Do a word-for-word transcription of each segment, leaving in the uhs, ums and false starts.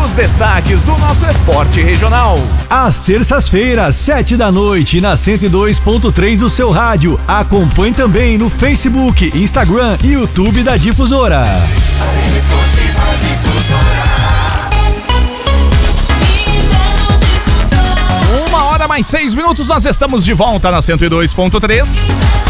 os destaques do nosso esporte regional. Às terças-feiras, sete da noite, na cento e dois ponto três do seu rádio. Acompanhe também no Facebook, Instagram e YouTube da Difusora. Arena Esportiva Difusora. Uma hora mais seis minutos, nós estamos de volta na cento e dois ponto três.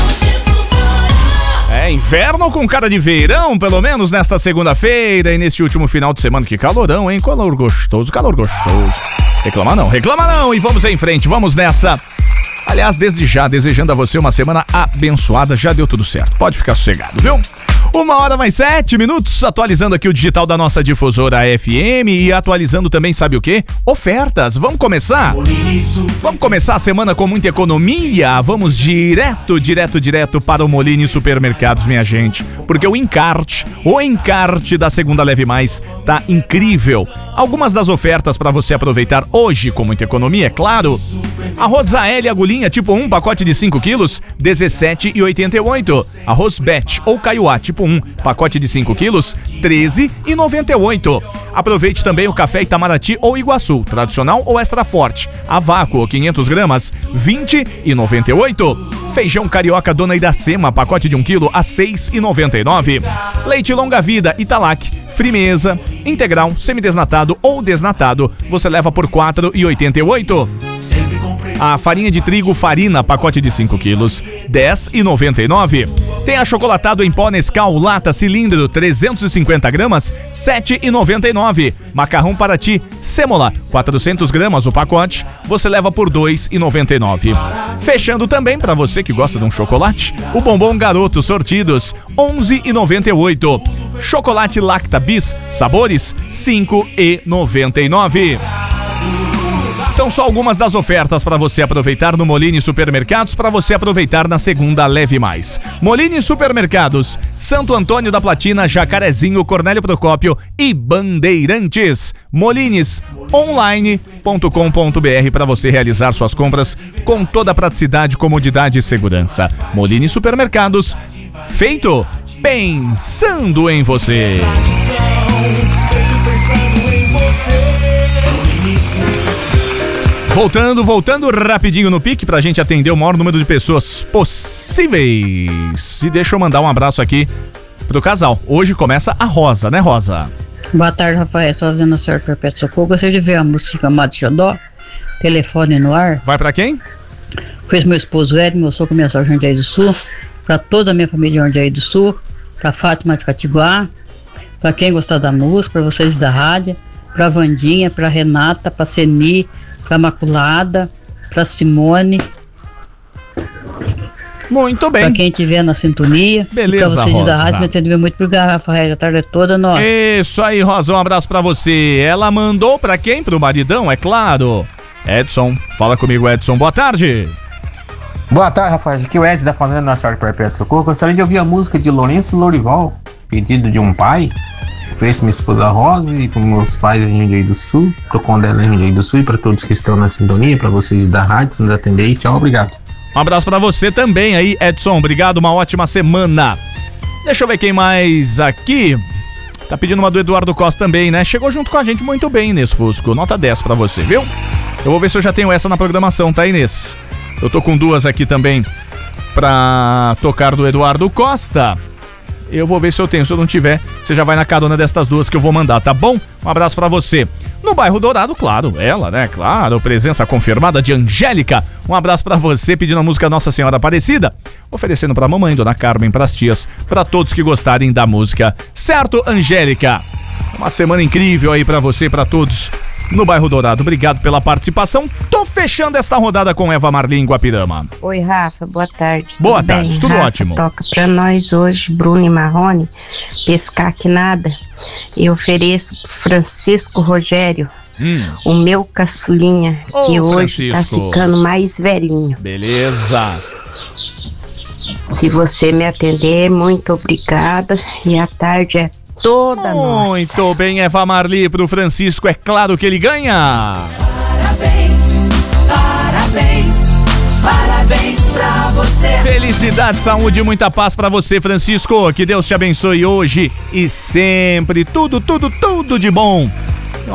É inverno com cara de verão, pelo menos nesta segunda-feira e neste último final de semana. Que calorão, hein? Calor gostoso, calor gostoso. Reclama não, reclama não. E vamos em frente, vamos nessa. Aliás, desde já, desejando a você uma semana abençoada. Já deu tudo certo, pode ficar sossegado, viu? Uma hora mais sete minutos, atualizando aqui o digital da nossa Difusora F M e atualizando também, sabe o quê? Ofertas. Vamos começar? Vamos começar a semana com muita economia. Vamos direto, direto, direto para o Molini Supermercados, minha gente. Porque o encarte, o encarte da Segunda Leve Mais tá incrível. Algumas das ofertas para você aproveitar hoje com muita economia, é claro. Arroz A L agulhinha tipo um, pacote de cinco quilos, dezessete reais e oitenta e oito centavos. Arroz Bet ou Caiuá tipo um, pacote de cinco quilos, treze reais e noventa e oito centavos. Aproveite também o café Itamaraty ou Iguaçu, tradicional ou extra forte. A vácuo, quinhentas gramas, vinte reais e noventa e oito centavos. Feijão carioca Dona Iracema, pacote de um quilo a seis reais e noventa e nove centavos. Leite longa vida Italac, Frimeza, integral, semidesnatado ou desnatado, você leva por quatro reais e oitenta e oito centavos. A farinha de trigo Farina, pacote de cinco quilos, dez reais e noventa e nove centavos. Tem achocolatado em pó Nescau, lata, cilindro, trezentas e cinquenta gramas, sete reais e noventa e nove centavos. Macarrão Paraty, Sêmola, quatrocentas gramas o pacote, você leva por dois reais e noventa e nove centavos. Fechando também, para você que gosta de um chocolate, o bombom Garoto Sortidos, onze reais e noventa e oito centavos. Chocolate Lacta Bis, sabores, cinco reais e noventa e nove centavos. São só algumas das ofertas para você aproveitar no Molini Supermercados, para você aproveitar na Segunda Leve Mais. Molini Supermercados, Santo Antônio da Platina, Jacarezinho, Cornélio Procópio e Bandeirantes. molines online ponto com ponto b r para você realizar suas compras com toda a praticidade, comodidade e segurança. Molini Supermercados, feito pensando em você. Voltando, voltando rapidinho no pique pra gente atender o maior número de pessoas possíveis. E deixa eu mandar um abraço aqui pro casal. Hoje começa a Rosa, né, Rosa? Boa tarde, Rafael. Estou fazendo a senhora Perpétua Socorro. Gostaria de ver a música Amado Xodó, Telefone no Ar. Vai pra quem? Fez meu esposo Ed, meu sogro, minha sogra Jundiaí do Sul, pra toda a minha família de Jundiaí do Sul, pra Fátima de Catiguá, pra quem gostar da música, pra vocês da rádio, pra Vandinha, pra Renata, pra Ceni, pra Maculada, pra Simone. Muito bem. Pra quem estiver na sintonia. Beleza, pra vocês Rosa. da rádio, me atendeu muito por Rafael, a tarde toda nossa. Isso aí, Rosa, um abraço pra você. Ela mandou pra quem? Pro maridão, é claro. Edson, fala comigo, Edson, boa tarde. Boa tarde, Rafael, aqui é o Edson da Fazenda Nossa Senhora Perpétua Socorro. Gostaria de ouvir a música de Lourenço Lorival, Pedido de um Pai. Para minha esposa Rosa e para meus pais em Jundiaí do Sul, para o Condela em Jundiaí do Sul e para todos que estão na sintonia, para vocês da rádio, nos atender e tchau, obrigado. Um abraço pra você também aí, Edson, obrigado, uma ótima semana. Deixa eu ver quem mais aqui. Tá pedindo uma do Eduardo Costa também, né? Chegou junto com a gente muito bem, Inês Fusco, nota dez pra você, viu? Eu vou ver se eu já tenho essa na programação, tá, Inês? Eu tô com duas aqui também pra tocar do Eduardo Costa. Eu vou ver se eu tenho, se eu não tiver, você já vai na carona destas duas que eu vou mandar, tá bom? Um abraço pra você. No bairro Dourado, claro, ela, né? Claro, presença confirmada de Angélica. Um abraço pra você, pedindo a música Nossa Senhora Aparecida, oferecendo pra mamãe, Dona Carmen, pras tias, pra todos que gostarem da música. Certo, Angélica? Uma semana incrível aí pra você e pra todos no bairro Dourado. Obrigado pela participação. Tô fechando esta rodada com Eva Marlin Guapirama. Oi, Rafa, boa tarde. Boa tudo tarde, bem? tudo Rafa, ótimo. Toca pra nós hoje, Bruno e Marrone, Pescar que Nada. Eu ofereço pro Francisco Rogério, hum. o meu caçulinha, Ô, que hoje Francisco. tá ficando mais velhinho. Beleza. Se você me atender, muito obrigada. E a tarde é toda nossa. Muito bem, Eva Marli, pro Francisco, é claro que ele ganha. Parabéns, parabéns, parabéns pra você. Felicidade, saúde e muita paz pra você, Francisco. Que Deus te abençoe hoje e sempre. Tudo, tudo, tudo de bom.